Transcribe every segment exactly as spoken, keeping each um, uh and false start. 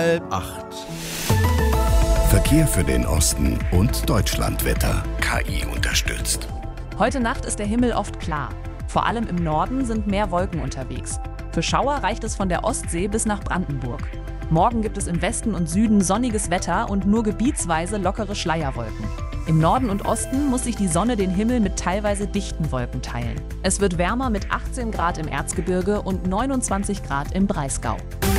Halb acht. Verkehr für den Osten und Deutschlandwetter. K I unterstützt. Heute Nacht ist der Himmel oft klar. Vor allem im Norden sind mehr Wolken unterwegs. Für Schauer reicht es von der Ostsee bis nach Brandenburg. Morgen gibt es im Westen und Süden sonniges Wetter und nur gebietsweise lockere Schleierwolken. Im Norden und Osten muss sich die Sonne den Himmel mit teilweise dichten Wolken teilen. Es wird wärmer mit achtzehn Grad im Erzgebirge und neunundzwanzig Grad im Breisgau.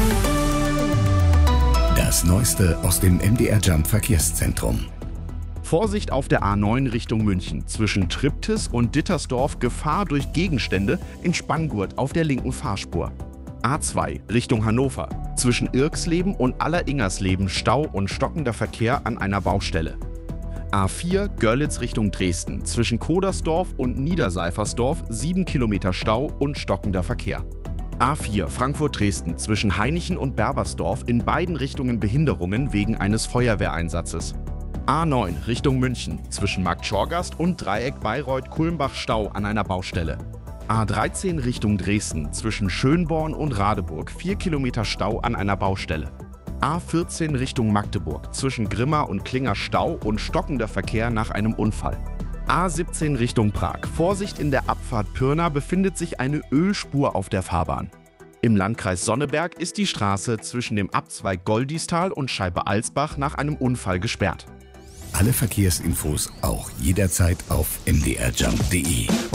Das Neueste aus dem M D R Jump Verkehrszentrum. Vorsicht auf der A neun Richtung München. Zwischen Triptis und Dittersdorf Gefahr durch Gegenstände in Spanngurt auf der linken Fahrspur. A zwei Richtung Hannover. Zwischen Irksleben und Alleringersleben Stau und stockender Verkehr an einer Baustelle. A vier Görlitz Richtung Dresden. Zwischen Kodersdorf und Niederseifersdorf sieben Kilometer Stau und stockender Verkehr. A vier Frankfurt-Dresden. Zwischen Hainichen und Berbersdorf in beiden Richtungen Behinderungen wegen eines Feuerwehreinsatzes. A neun Richtung München. Zwischen Marktschorgast und Dreieck Bayreuth-Kulmbach Stau an einer Baustelle. A dreizehn Richtung Dresden. Zwischen Schönborn und Radeburg vier Kilometer Stau an einer Baustelle. A vierzehn Richtung Magdeburg. Zwischen Grimma und Klinger Stau und stockender Verkehr nach einem Unfall. A siebzehn Richtung Prag. Vorsicht, in der Abfahrt Pirna befindet sich eine Ölspur auf der Fahrbahn. Im Landkreis Sonneberg ist die Straße zwischen dem Abzweig Goldistal und Scheibe-Alsbach nach einem Unfall gesperrt. Alle Verkehrsinfos auch jederzeit auf m d r jump punkt d e.